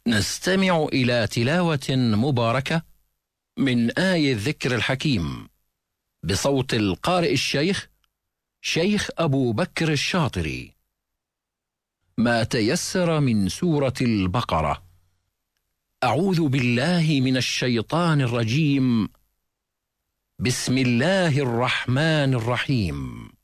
نستمع إلى تلاوة مباركة من آي الذكر الحكيم بصوت القارئ الشيخ شيخ أبو بكر الشاطري. ما تيسر من سورة البقرة. أعوذ بالله من الشيطان الرجيم. بسم الله الرحمن الرحيم.